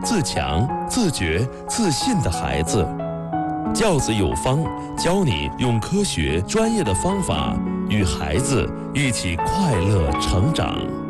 自强、自觉、自信的孩子。教子有方，教你用科学专业的方法与孩子一起快乐成长。